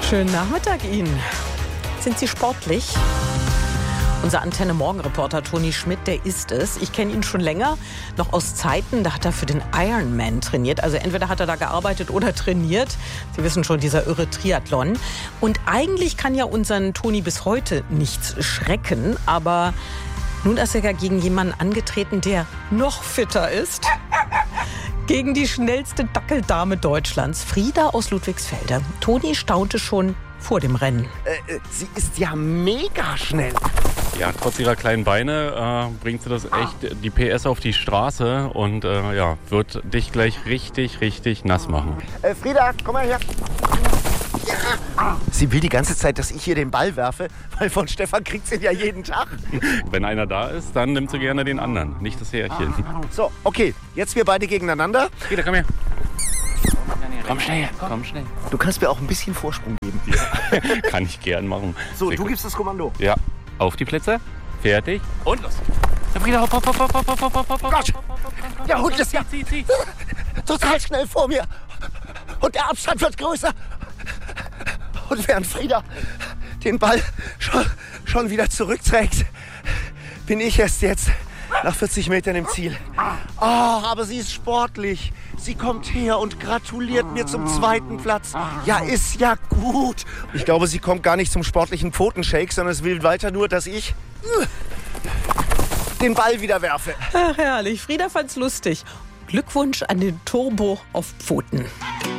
Schönen Nachmittag Ihnen. Sind Sie sportlich? Unser Antenne-Morgen-Reporter Toni Schmidt, der ist es. Ich kenne ihn schon länger, noch aus Zeiten, da hat er für den Ironman trainiert. Also entweder hat er da gearbeitet oder trainiert. Sie wissen schon, dieser irre Triathlon. Und eigentlich kann ja unseren Toni bis heute nichts schrecken. Aber nun ist er ja gegen jemanden angetreten, der noch fitter ist. Gegen die schnellste Dackeldame Deutschlands, Frieda aus Ludwigsfelde. Toni staunte schon vor dem Rennen. Sie ist ja mega schnell. Ja, trotz ihrer kleinen Beine bringt sie das echt die PS auf die Straße und wird dich gleich richtig nass machen. Frieda, komm mal her. Ja. Sie will die ganze Zeit, dass ich hier den Ball werfe, weil von Stefan kriegt sie ja jeden Tag. Wenn einer da ist, dann nimmt sie gerne den anderen, nicht das Härchen. So, okay, jetzt wir beide gegeneinander. Frieda, komm her. Komm schnell, komm schnell. Du kannst mir auch ein bisschen Vorsprung geben. Ja, kann ich gern machen. So, Sehr du gut. gibst das Kommando. Ja, auf die Plätze, fertig und los. Frieda, hopp. Gott, der Hund ist ja Zieh. total schnell vor mir. Und der Abstand wird größer. Und während Frieda den Ball schon wieder zurückträgt, bin ich erst jetzt nach 40 Metern im Ziel. Oh, aber sie ist sportlich. Sie kommt her und gratuliert mir zum 2. Platz. Ja, ist ja gut. Ich glaube, sie kommt gar nicht zum sportlichen Pfotenshake, sondern es will weiter nur, dass ich den Ball wieder werfe. Ach, herrlich. Frieda fand's lustig. Glückwunsch an den Turbo auf Pfoten.